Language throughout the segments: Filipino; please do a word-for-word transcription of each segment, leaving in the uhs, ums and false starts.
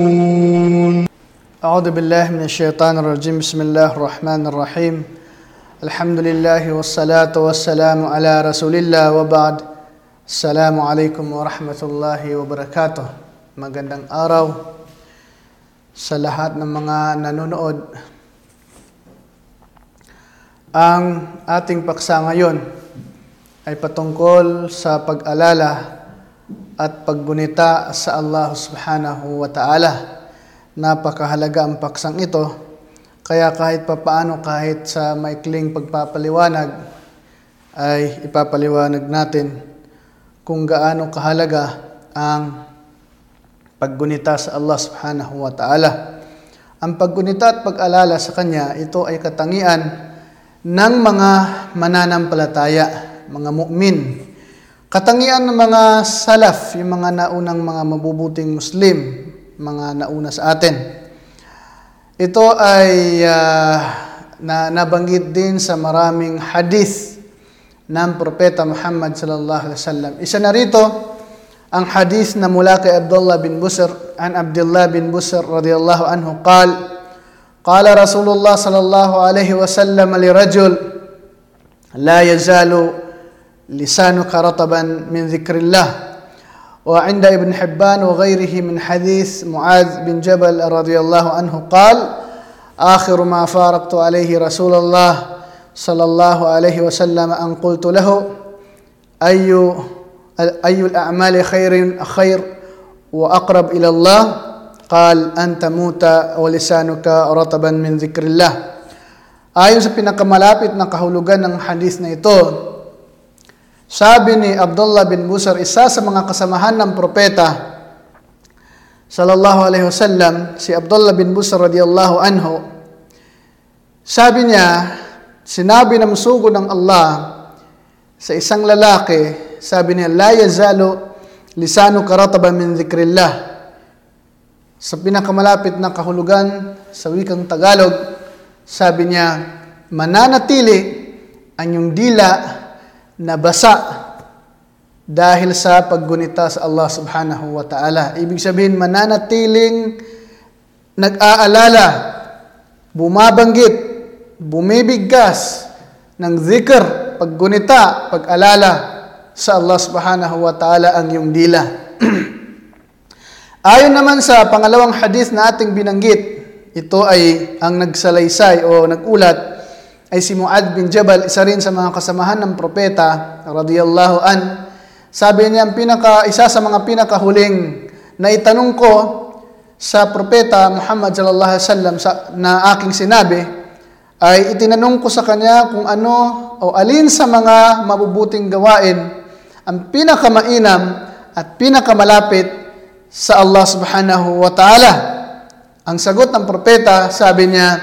أعوذ بالله من الشيطان الرجيم بسم الله الرحمن الرحيم الحمد لله والصلاة والسلام على رسول الله وبعد السلام عليكم ورحمة الله وبركاته. Magandang araw sa lahat ng mga nanonood. Ang ating paksa ngayon ay patungkol sa pag-alala at paggunita sa Allah subhanahu wa ta'ala. Napakahalaga ang paksang ito, kaya kahit papaano, kahit sa maikling pagpapaliwanag, ay ipapaliwanag natin kung gaano kahalaga ang paggunita sa Allah subhanahu wa ta'ala. Ang paggunita at pag-alala sa Kanya, ito ay katangian ng mga mananampalataya, mga mu'min. Katangian ng mga salaf, yung mga naunang mga mabubuting Muslim, mga nauna sa atin. Ito ay uh, na nabanggit din sa maraming hadith ng Propeta Muhammad sallallahu alaihi wasallam. Isa na rito ang hadith na mula kay Abdullah bin Busr, an Abdullah bin Busr radhiyallahu anhu qal qala Rasulullah sallallahu alaihi wasallam li rajul la yazalu lisanuka rataban min dhikrillah. وعند ابن حبان وغيره من حديث معاذ بن جبل رضي الله عنه قال آخر ما فارقت عليه رسول الله صلى الله عليه وسلم أن قلت له أي أي الأعمال خير خير وأقرب إلى الله قال أن تموت ولسانك رطبا من ذكر الله. Ayon sa pinakamalapit na kahulugan ng hadith na ito, sabi ni Abdullah bin Busr, isa sa mga kasamahan ng propeta sallallahu alaihi wasallam, si Abdullah bin Busr radhiyallahu anhu, sabi niya, sinabi ng sugo ng Allah sa isang lalaki, sabi niya, la yazalu lisanuka rataban min dhikrillah. Sa pinakamalapit na kahulugan sa wikang Tagalog, sabi niya, mananatili ang iyong dila na basa dahil sa paggunita sa Allah subhanahu wa ta'ala. Ibig sabihin, mananatiling nag-aalala, bumabanggit, bumibigkas ng zikr, paggunita, pag-alala sa Allah subhanahu wa ta'ala ang iyong dila. Ayon naman sa pangalawang hadith na ating binanggit, ito ay ang nagsalaysay o nagulat ay si Mu'adh bin Jabal, isa rin sa mga kasamahan ng propeta radhiyallahu an. Sabi niya, ang pinaka, isa sa mga pinakahuling na itanong ko sa propeta Muhammad sallallahu alaihi wasallam na aking sinabi, ay itinanong ko sa kanya kung ano o alin sa mga mabubuting gawain ang pinakamainam at pinakamalapit sa Allah subhanahu wa ta'ala. Ang sagot ng propeta, sabi niya,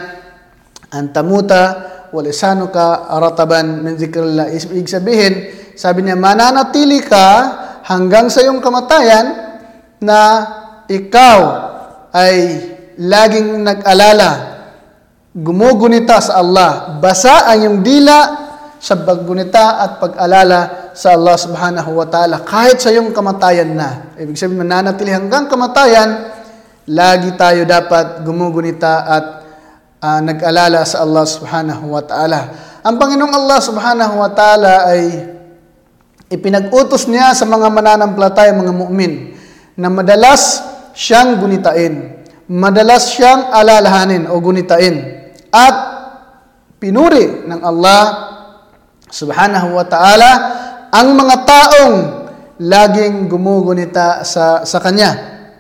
antamuta walisanuka rataban min dhikrillah. Ibig sabihin, sabi niya, mananatili ka hanggang sa iyong kamatayan na ikaw ay laging nag-alala, gumugunita sa Allah, basa ang iyong dila sa paggunita at pag-alala sa Allah subhanahu wa ta'ala kahit sa iyong kamatayan na. Ibig sabihin, mananatili hanggang kamatayan, lagi tayo dapat gumugunita at Uh, nag-alala sa Allah subhanahu wa ta'ala. Ang Panginoong Allah subhanahu wa ta'ala ay ipinag-utos niya sa mga mananampalataya, mga mu'min, na madalas siyang gunitain, madalas siyang alalahanin o gunitain, at pinuri ng Allah subhanahu wa ta'ala ang mga taong laging gumugunita sa, sa Kanya.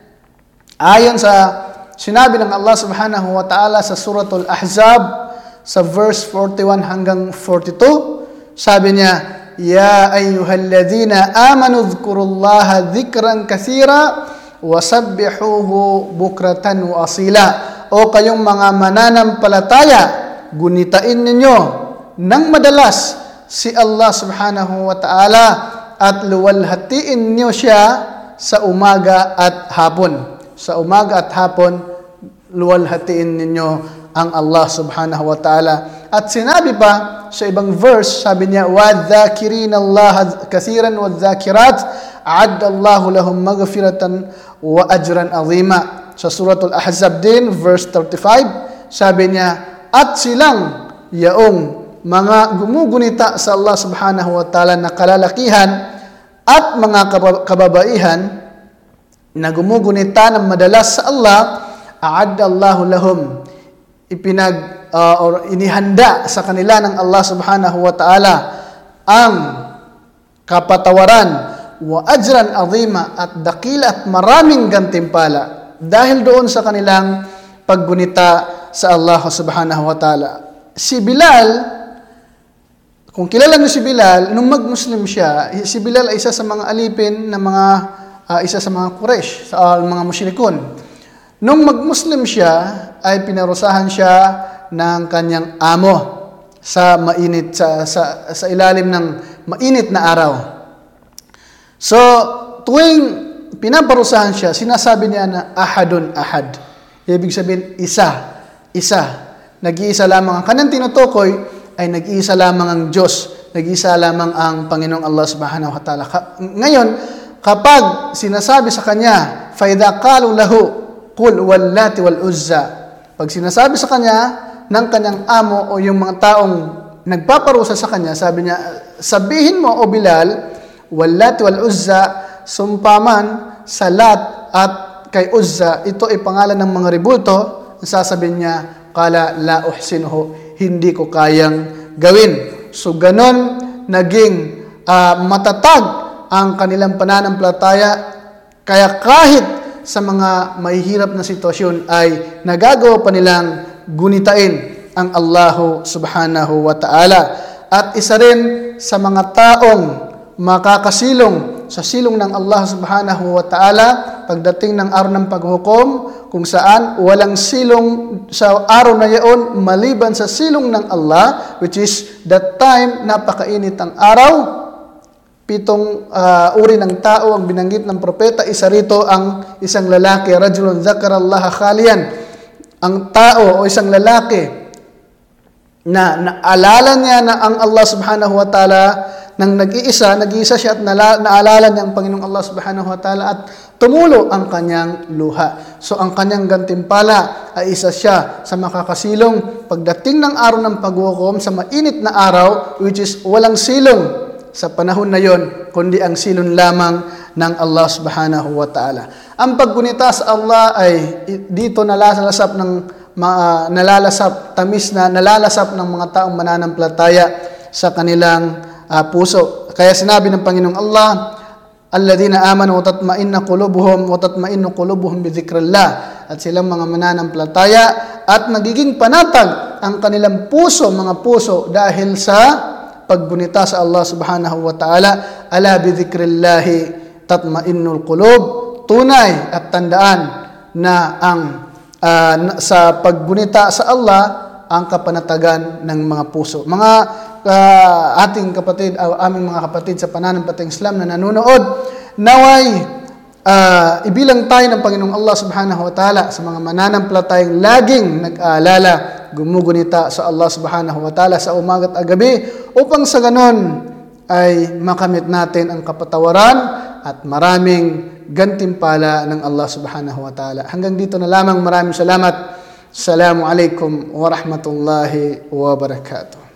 Ayon sa sinabi ng Allah subhanahu wa ta'ala sa Suratul Ahzab sa verse forty-one hanggang forty-two, sabi niya, ya ayyuhalladhina amanu dhkurullaha dhikran kathira wasabbihuhu bukratan wa asila. O kayong mga mananampalataya, gunitain ninyo ng madalas si Allah subhanahu wa ta'ala at luwalhatiin niyo siya sa umaga at hapon. Sa umaga at hapon, luwalhatiin ninyo ang Allah subhanahu wa ta'ala. At sinabi pa sa ibang verse, sabi niya, وَالذَّاكِرِينَ اللَّهَ كَثِيرًا وَالذَّاكِرَاتِ أَعَدَّ اللَّهُ لَهُمْ مَغْفِرَةً وَأَجْرًا عَظِيمًا. sa Suratul Ahzab din, verse thirty-five, sabi niya, at silang yaong mga gumugunita sa Allah subhanahu wa ta'ala na kalalakihan at mga kababaihan na gumugunita ng madalas sa Allah, a'adda Allahu lahum, ipinag uh, or inihanda sa kanila ng Allah subhanahu wa ta'ala ang kapatawaran wa ajran azima at dakila at maraming gantimpala dahil doon sa kanilang paggunita sa Allah subhanahu wa ta'ala. Si Bilal, kung kilala niyo si Bilal, nung mag-Muslim siya, si Bilal ay isa sa mga alipin na mga uh, isa sa mga Quraysh, sa uh, mga musyrikon. Nung mag-Muslim siya, ay pinarusahan siya ng kanyang amo sa mainit sa sa, sa ilalim ng mainit na araw. So, tuwing pinaparusahan siya, sinasabi niya na ahadun ahad. Ibig sabihin, isa, isa. Nag-iisa lamang ang kanyang tinutukoy ay nag-iisa lamang ang Diyos, nag-iisa lamang ang Panginoong Allah subhanahu wa ta'ala. Ngayon, kapag sinasabi sa kanya, فَإِذَا قَالُوا لَهُ قُلْ وَاللَّاتِ وَالْعُزَّى, pag sinasabi sa kanya ng kanyang amo o yung mga taong nagpaparusa sa kanya, sabi niya, sabihin mo o Bilal, وَاللَّاتِ وَالْعُزَّى, sumpaman sa Lat at kay Uzza, ito ay pangalan ng mga ributo, sasabihin niya, kala la uhsinuhu, hindi ko kayang gawin. So ganon naging uh, matatag ang kanilang pananampalataya, kaya kahit sa mga mahihirap na sitwasyon ay nagagawa pa nilang gunitain ang Allah subhanahu wa ta'ala. At isa rin sa mga taong makakasilong sa silong ng Allah subhanahu wa ta'ala pagdating ng araw ng paghukom, kung saan walang silong sa araw na yaon maliban sa silong ng Allah, which is that time napakainit ang araw. Pitong uh, uri ng tao ang binanggit ng propeta, isa rito ang isang lalaki, rajulun zakarallaha khaliyan, ang tao o isang lalaki na naalala niya na ang Allah subhanahu wa ta'ala nang nag-iisa, nag-iisa siya at nala, naalala niya ang Panginoong Allah subhanahu wa ta'ala at tumulo ang kanyang luha. So ang kanyang gantimpala ay isa siya sa makakasilong pagdating ng araw ng paghukom sa mainit na araw, which is walang silong sa panahon na yon, kundi ang silong lamang ng Allah subhanahu wa ta'ala. Ang paggunita sa Allah ay dito nalalasap ng uh, nalalasap, tamis na nalalasap ng mga taong mananampalataya sa kanilang uh, puso. Kaya sinabi ng Panginoong Allah, alladhina amanu wa tatma'innu qulubuhum wa tatma'innu qulubuhum bi dzikrillah, at silang mga mananampalataya at nagiging panatag ang kanilang puso, mga puso, dahil sa paggunita sa Allah subhanahu wa ta'ala. Ala bi dzikrillah tatma'innul qulub, tunay at tandaan na ang uh, sa paggunita sa Allah ang kapanatagan ng mga puso. Mga uh, ating kapatid, uh, aming mga kapatid sa pananampalatayang Islam na nanonood, naway uh, ibilang tayo ng Panginoong Allah subhanahu wa ta'ala sa mga mananampalatayang laging nag-aalala, gumugunita sa Allah subhanahu wa ta'ala sa umaga at gabi, upang sa ganon ay makamit natin ang kapatawaran at maraming gantimpala ng Allah subhanahu wa ta'ala. Hanggang dito na lamang, maraming salamat. Assalamu alaikum wa rahmatullahi wa barakatuh.